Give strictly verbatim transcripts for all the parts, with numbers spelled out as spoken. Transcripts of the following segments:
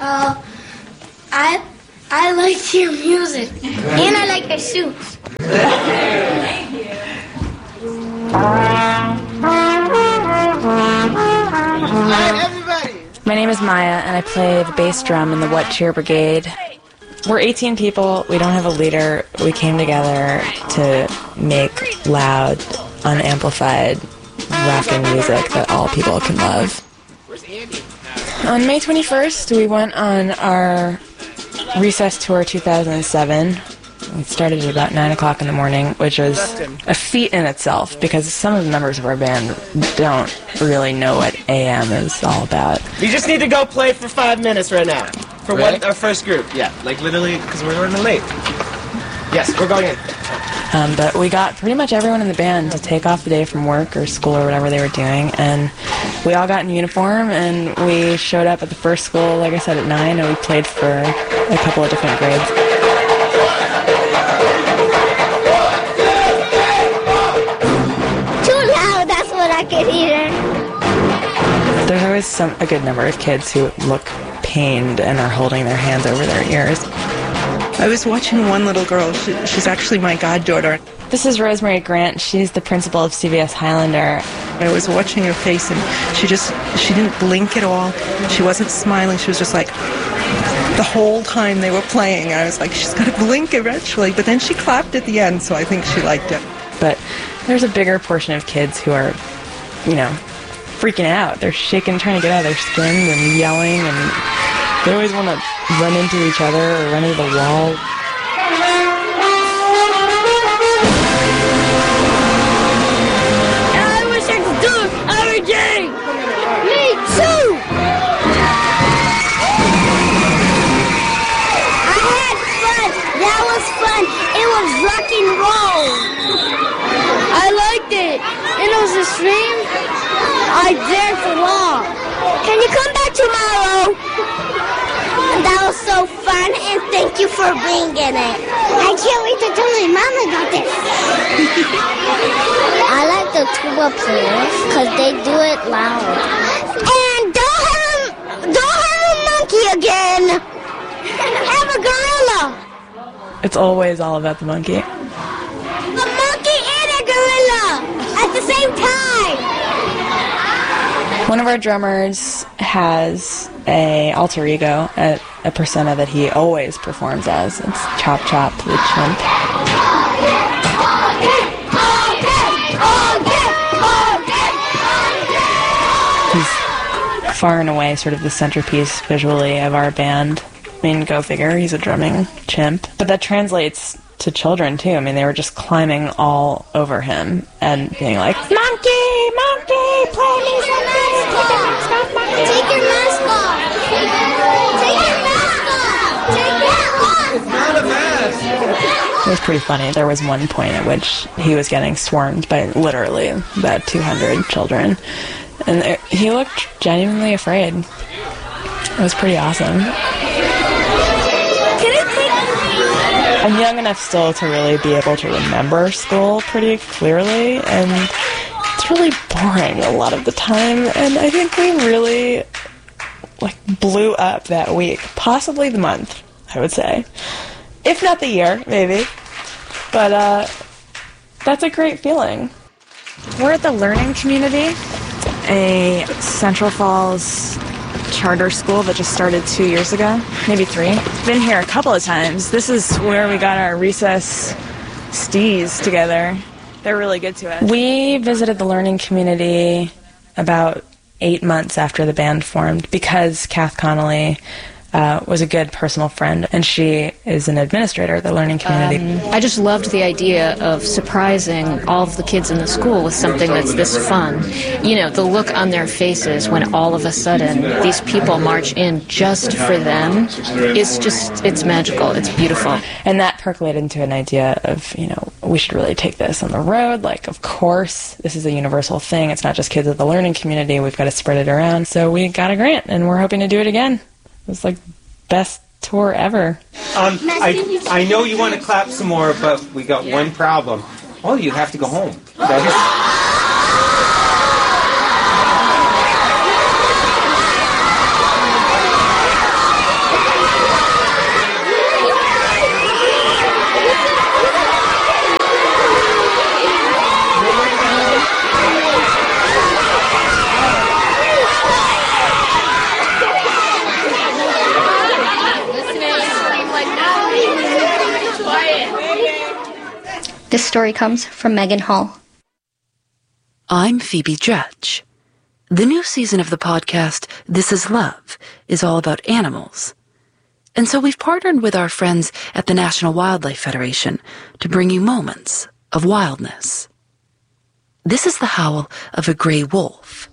Uh, I I like your music, and I like your shoes. Thank you. Alright, everybody. My name is Maya, and I play the bass drum in the What Cheer Brigade. We're eighteen people. We don't have a leader. We came together to make loud, unamplified, rockin' music that all people can love. On May twenty-first, we went on our Recess Tour two thousand seven. We started at about nine o'clock in the morning, which was a feat in itself, because some of the members of our band don't really know what A M is all about. You just need to go play for five minutes right now. For Really? one, our first group. Yeah, like literally, because we're running late. Yes, we're going in. Um, but we got pretty much everyone in the band to take off the day from work or school or whatever they were doing, and we all got in uniform, and we showed up at the first school, like I said, at nine, and we played for a couple of different grades. Too loud, that's what I could hear. There's always some a good number of kids who look pained and are holding their hands over their ears. I was watching one little girl. She, she's actually my goddaughter. This is Rosemary Grant. She's the principal of C V S Highlander. I was watching her face, and she just, she didn't blink at all. She wasn't smiling. She was just like, the whole time they were playing, I was like, she's going to blink eventually. But then she clapped at the end, so I think she liked it. But there's a bigger portion of kids who are, you know, freaking out. They're shaking, trying to get out of their skins and yelling, and they always want to run into each other or run into the wall. I wish I could do it every day. Me too. I had fun. That was fun. It was rock and roll. I liked it. And it was a stream. I dared to walk. Can you come back tomorrow? That was so fun, and thank you for bringing it. I can't wait to tell my mom about this. I like the tuba players because they do it loud. And don't have a, don't have a monkey again. Have a gorilla. It's always all about the monkey. A monkey and a gorilla at the same time. One of our drummers has a alter ego, a, a persona that he always performs as. It's Chop Chop the Chimp. He's far and away sort of the centerpiece visually of our band. I mean, go figure, he's a drumming chimp. But that translates to children, too. I mean, they were just climbing all over him and being like, Monkey! Monkey! Play me something! Take your mask off, Monkey! Take your mask off! Take your mask off! Take it off! It's not a mask! It was pretty funny. There was one point at which he was getting swarmed by literally about two hundred children. And it, he looked genuinely afraid. It was pretty awesome. I'm young enough still to really be able to remember school pretty clearly, and it's really boring a lot of the time, and I think we really, like, blew up that week. Possibly the month, I would say. If not the year, maybe. But, uh, that's a great feeling. We're at the Learning Community, a Central Falls charter school that just started two years ago, maybe three. Been here a couple of times. This is where we got our recess stees together. They're really good to us. We visited the Learning Community about eight months after the band formed because Kath Connolly uh, was a good personal friend, and she is an administrator at the Learning Community. Um, I just loved the idea of surprising all of the kids in the school with something that's this fun. You know, the look on their faces when all of a sudden these people march in just for them is just, it's magical. It's beautiful. And that percolated into an idea of, you know, we should really take this on the road. Like, of course, this is a universal thing. It's not just kids at the Learning Community. We've got to spread it around. So we got a grant, and we're hoping to do it again. It was like best tour ever. Um, I, I know you want to clap some more, but we got one problem. Oh, you have to go home. This story comes from Megan Hall. I'm Phoebe Judge. The new season of the podcast, This Is Love, is all about animals. And so we've partnered with our friends at the National Wildlife Federation to bring you moments of wildness. This is the howl of a gray wolf.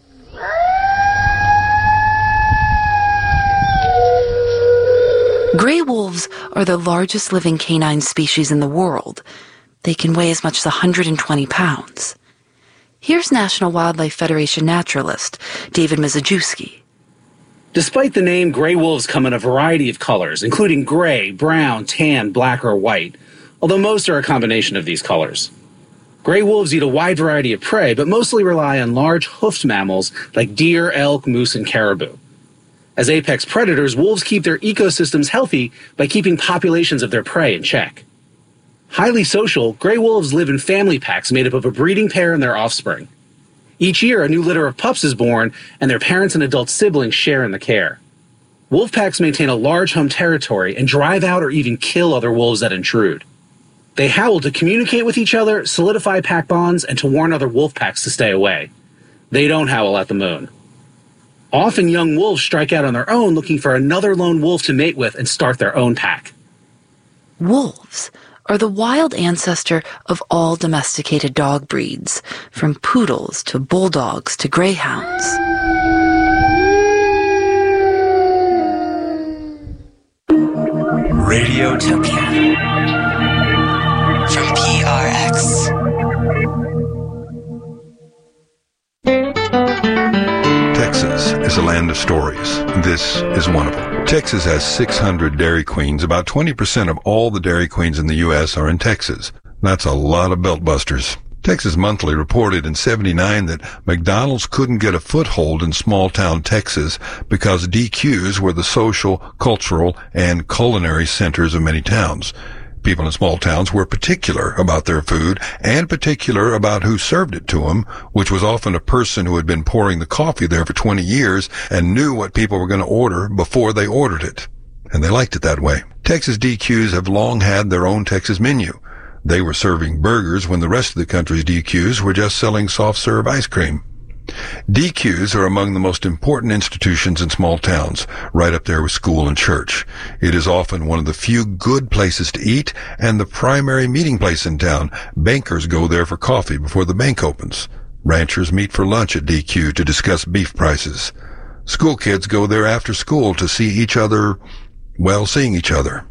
Gray wolves are the largest living canine species in the world. They can weigh as much as one hundred twenty pounds. Here's National Wildlife Federation naturalist David Mizejewski. Despite the name, gray wolves come in a variety of colors, including gray, brown, tan, black, or white, although most are a combination of these colors. Gray wolves eat a wide variety of prey, but mostly rely on large hoofed mammals like deer, elk, moose, and caribou. As apex predators, wolves keep their ecosystems healthy by keeping populations of their prey in check. Highly social, gray wolves live in family packs made up of a breeding pair and their offspring. Each year, a new litter of pups is born, and their parents and adult siblings share in the care. Wolf packs maintain a large home territory and drive out or even kill other wolves that intrude. They howl to communicate with each other, solidify pack bonds, and to warn other wolf packs to stay away. They don't howl at the moon. Often young wolves strike out on their own, looking for another lone wolf to mate with and start their own pack. Wolves are the wild ancestor of all domesticated dog breeds, from poodles to bulldogs to greyhounds. Radiotopia from P R X. Texas is a land of stories. This is one of them. Texas has six hundred Dairy Queens. About twenty percent of all the Dairy Queens in the U S are in Texas. That's a lot of belt busters. Texas Monthly reported in seventy-nine that McDonald's couldn't get a foothold in small-town Texas because D Qs were the social, cultural, and culinary centers of many towns. People in small towns were particular about their food and particular about who served it to them, which was often a person who had been pouring the coffee there for twenty years and knew what people were going to order before they ordered it. And they liked it that way. Texas D Qs have long had their own Texas menu. They were serving burgers when the rest of the country's D Qs were just selling soft-serve ice cream. D Qs are among the most important institutions in small towns, right up there with school and church. It is often one of the few good places to eat and the primary meeting place in town. Bankers go there for coffee before the bank opens. Ranchers meet for lunch at D Q to discuss beef prices. School kids go there after school to see each other, well, seeing each other.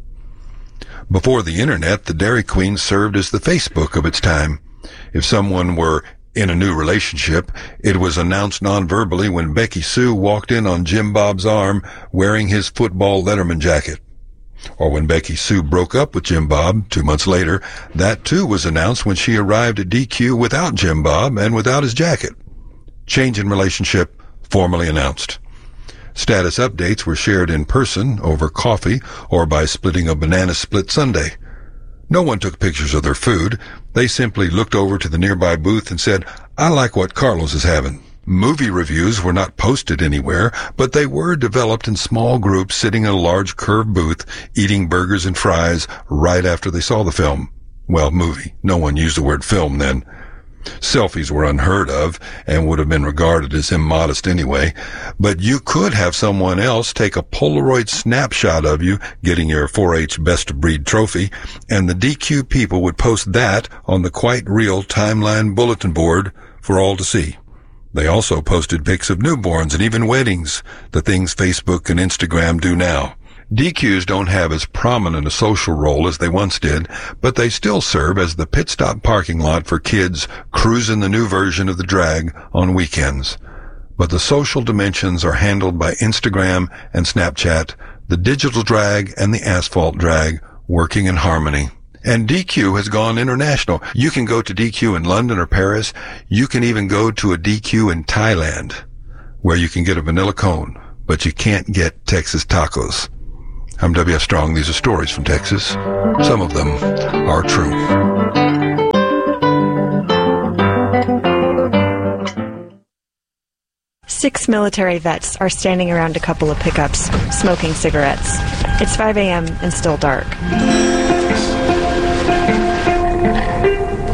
Before the internet, the Dairy Queen served as the Facebook of its time. If someone were in a new relationship, it was announced non-verbally when Becky Sue walked in on Jim Bob's arm wearing his football Letterman jacket. Or when Becky Sue broke up with Jim Bob two months later, that too was announced when she arrived at D Q without Jim Bob and without his jacket. Change in relationship formally announced. Status updates were shared in person, over coffee, or by splitting a banana split sundae. No one took pictures of their food. They simply looked over to the nearby booth and said, "I like what Carlos is having." Movie reviews were not posted anywhere, but they were developed in small groups sitting in a large curved booth, eating burgers and fries right after they saw the film. Well, movie. No one used the word film then. Selfies were unheard of and would have been regarded as immodest anyway, but you could have someone else take a Polaroid snapshot of you getting your four H Best of Breed trophy, and the D Q people would post that on the Quite Real timeline bulletin board for all to see. They also posted pics of newborns and even weddings, the things Facebook and Instagram do now. D Qs don't have as prominent a social role as they once did, but they still serve as the pit stop parking lot for kids cruising the new version of the drag on weekends. But the social dimensions are handled by Instagram and Snapchat, the digital drag and the asphalt drag working in harmony. And D Q has gone international. You can go to D Q in London or Paris. You can even go to a D Q in Thailand, where you can get a vanilla cone, but you can't get Texas tacos. I'm W F Strong. These are stories from Texas. Some of them are true. Six military vets are standing around a couple of pickups, smoking cigarettes. It's five a.m. and still dark.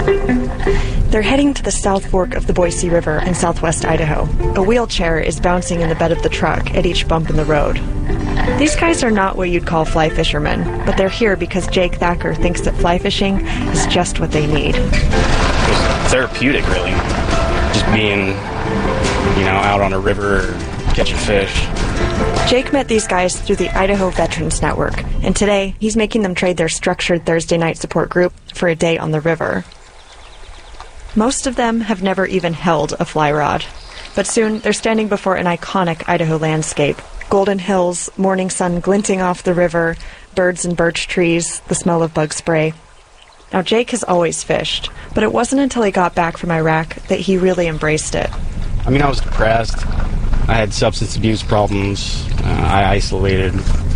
They're heading to the South Fork of the Boise River in southwest Idaho. A wheelchair is bouncing in the bed of the truck at each bump in the road. These guys are not what you'd call fly fishermen, but they're here because Jake Thacker thinks that fly fishing is just what they need. It's therapeutic, really. Just being, you know, out on a river catching fish. Jake met these guys through the Idaho Veterans Network, and today he's making them trade their structured Thursday night support group for a day on the river. Most of them have never even held a fly rod, but soon they're standing before an iconic Idaho landscape. Golden hills, morning sun glinting off the river, birds and birch trees, the smell of bug spray. Now, Jake has always fished, but it wasn't until he got back from Iraq that he really embraced it. I mean, I was depressed. I had substance abuse problems. Uh, I isolated.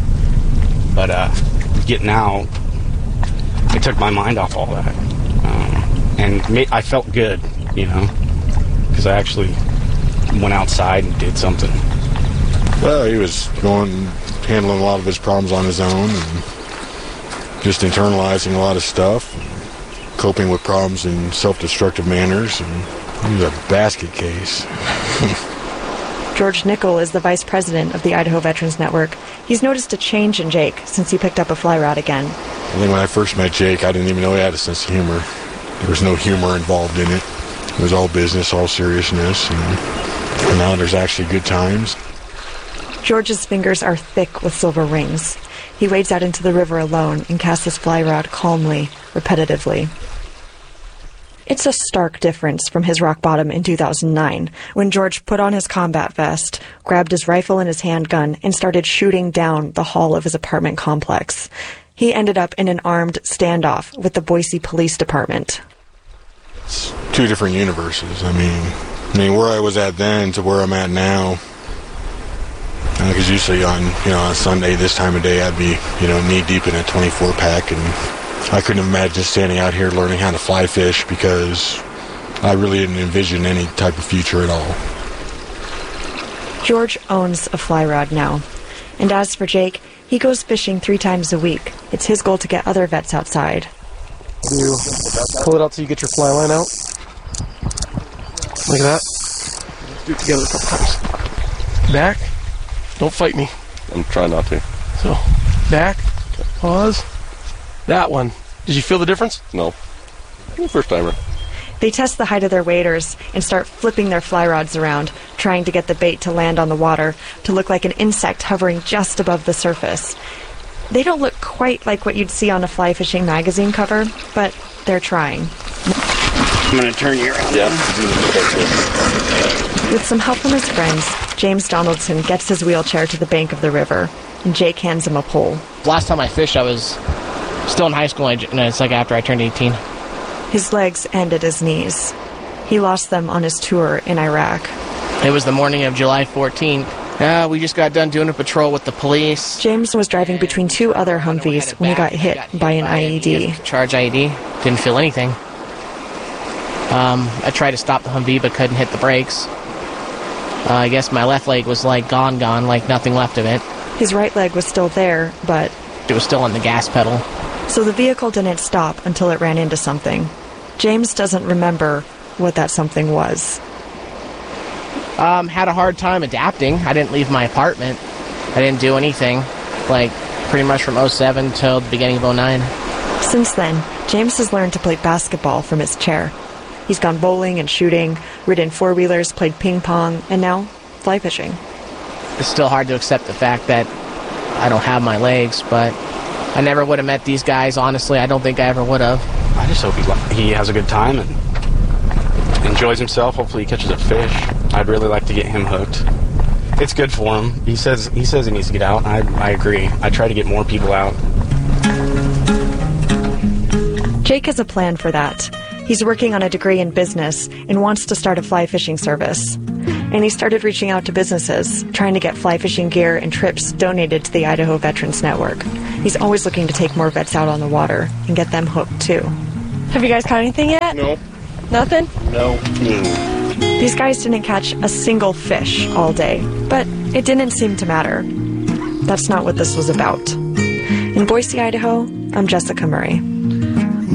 But uh, getting out, it took my mind off all that. Um, and ma- I felt good, you know, because I actually went outside and did something. Well, he was going, handling a lot of his problems on his own and just internalizing a lot of stuff, coping with problems in self-destructive manners, and he was a basket case. George Nickel is the vice president of the Idaho Veterans Network. He's noticed a change in Jake since he picked up a fly rod again. I think when I first met Jake, I didn't even know he had a sense of humor. There was no humor involved in it. It was all business, all seriousness, and, and now there's actually good times. George's fingers are thick with silver rings. He wades out into the river alone and casts his fly rod calmly, repetitively. It's a stark difference from his rock bottom in two thousand nine, when George put on his combat vest, grabbed his rifle and his handgun, and started shooting down the hall of his apartment complex. He ended up in an armed standoff with the Boise Police Department. It's two different universes. I mean, I mean, where I was at then to where I'm at now. Because uh, usually on, you know, on Sunday this time of day, I'd be, you know, knee deep in a twenty-four pack, and I couldn't imagine standing out here learning how to fly fish because I really didn't envision any type of future at all. George owns a fly rod now, and as for Jake, he goes fishing three times a week. It's his goal to get other vets outside. You pull it out so you get your fly line out. Like that. Do it together a couple times. Back. Don't fight me. I'm trying not to. So, back. Pause. That one. Did you feel the difference? No. First timer. They test the height of their waders and start flipping their fly rods around, trying to get the bait to land on the water, to look like an insect hovering just above the surface. They don't look quite like what you'd see on a fly fishing magazine cover, but they're trying. I'm going to turn you around. Yeah. With some help from his friends, James Donaldson gets his wheelchair to the bank of the river, and Jake hands him a pole. Last time I fished, I was still in high school, and it's like after I turned eighteen. His legs end at his knees. He lost them on his tour in Iraq. It was the morning of July fourteenth. Uh, we just got done doing a patrol with the police. James was driving between two other Humvees when he got hit by an I E D. Charge I E D. Didn't feel anything. Um, I tried to stop the Humvee, but couldn't hit the brakes. Uh, I guess my left leg was like gone, gone, like nothing left of it. His right leg was still there, but it was still on the gas pedal. So the vehicle didn't stop until it ran into something. James doesn't remember what that something was. Um, had a hard time adapting. I didn't leave my apartment. I didn't do anything, like pretty much from oh seven till the beginning of oh nine. Since then, James has learned to play basketball from his chair. He's gone bowling and shooting, ridden four-wheelers, played ping pong, and now fly fishing. It's still hard to accept the fact that I don't have my legs, but I never would have met these guys. Honestly, I don't think I ever would have. I just hope he, he has a good time and enjoys himself. Hopefully he catches a fish. I'd really like to get him hooked. It's good for him. He says he says he needs to get out. I, I agree. I try to get more people out. Jake has a plan for that. He's working on a degree in business and wants to start a fly fishing service. And he started reaching out to businesses, trying to get fly fishing gear and trips donated to the Idaho Veterans Network. He's always looking to take more vets out on the water and get them hooked, too. Have you guys caught anything yet? No. Nothing? No. These guys didn't catch a single fish all day, but it didn't seem to matter. That's not what this was about. In Boise, Idaho, I'm Jessica Murray.